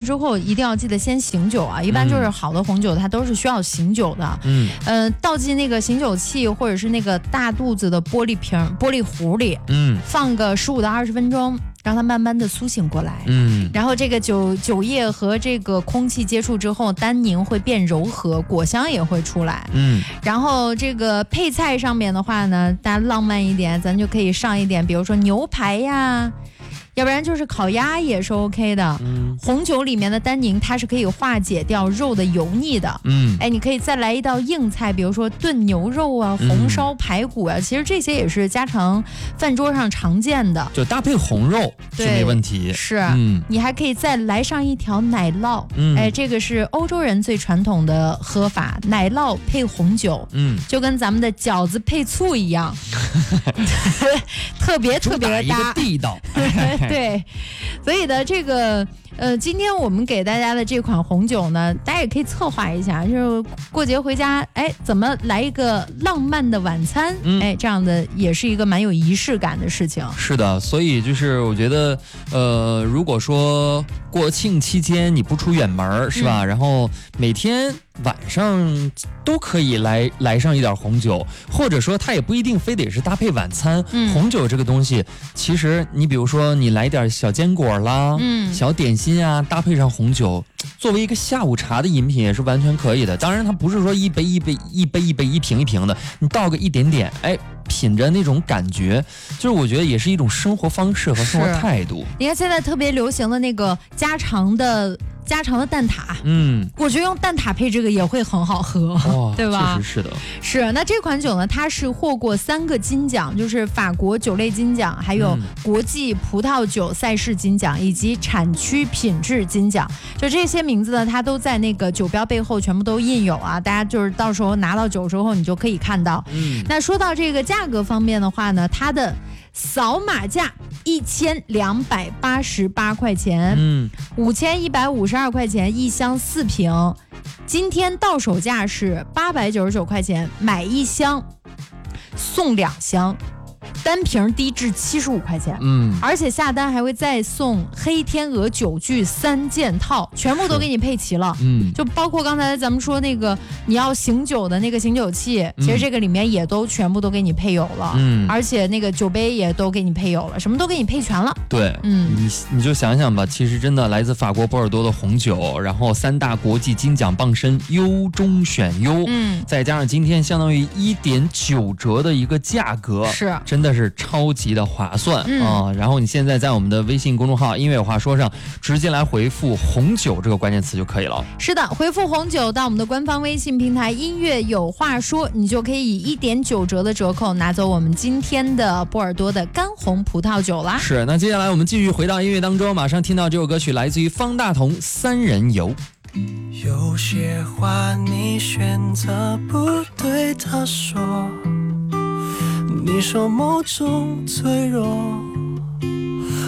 之后一定要记得先醒酒啊，一般就是好的红酒它都是需要醒酒的。倒进那个醒酒器或者是那个大肚子的玻璃瓶、玻璃壶里，放个15到20分钟。让它慢慢的苏醒过来，然后这个酒液和这个空气接触之后，单宁会变柔和，果香也会出来，然后这个配菜上面的话呢，大家浪漫一点，咱就可以上一点，比如说牛排呀。要不然就是烤鸭也是 OK 的。红酒里面的单宁它是可以化解掉肉的油腻的。你可以再来一道硬菜，比如说炖牛肉啊、红烧排骨啊，其实这些也是家常饭桌上常见的， 就搭配红肉是没问题。 是，你还可以再来上一条奶酪。这个是欧洲人最传统的喝法，奶酪配红酒，就跟咱们的饺子配醋一样，特别主打一个搭， 地道。 对，所以的这个今天我们给大家的这款红酒呢，大家也可以策划一下，就是过节回家，怎么来一个浪漫的晚餐，这样的也是一个蛮有仪式感的事情。 是的，所以就是我觉得，如果说国庆期间你不出远门，是吧？然后每天晚上都可以来上一点红酒，或者说它也不一定非得是搭配晚餐。红酒这个东西，其实你比如说你来点小坚果啦，小点心啊，搭配上红酒，作为一个下午茶的饮品也是完全可以的。当然它不是说一杯一瓶的，你倒个一点点，品着那种感觉，就是我觉得也是一种生活方式和生活态度。 你看现在特别流行的那个家常的蛋挞，我觉得用蛋挞配这个也会很好喝，对吧？ 确实是的。 是，那这款酒呢，它是获过3个金奖，就是法国酒类金奖，还有国际葡萄酒赛事金奖，以及产区品质金奖。就这些名字呢，它都在那个酒标背后全部都印有啊，大家就是到时候拿到酒之后，你就可以看到。那说到这个价格方面的话呢，它的扫码价1288块钱，5152块钱1箱4瓶。今天到手价是899块钱，买1箱送2箱。单瓶低至75块钱，而且下单还会再送黑天鹅酒具3件套，全部都给你配齐了，就包括刚才咱们说那个你要醒酒的那个醒酒器，其实这个里面也都全部都给你配有了，而且那个酒杯也都给你配有了，什么都给你配全了。 对，你就想想吧，其实真的来自法国波尔多的红酒，然后3大国际金奖傍身，优中选优，再加上今天相当于1.9折的一个价格， 是真的是超级的划算啊！然后你现在在我们的微信公众号音乐有话说上直接来回复红酒这个关键词就可以了。 是的，回复红酒到我们的官方微信平台音乐有话说，你就可以以1.9折的折扣拿走我们今天的波尔多的干红葡萄酒啦。 是，那接下来我们继续回到音乐当中，马上听到这首歌曲来自于方大同《三人游》。 有些话你选择不对他说，你说某种脆弱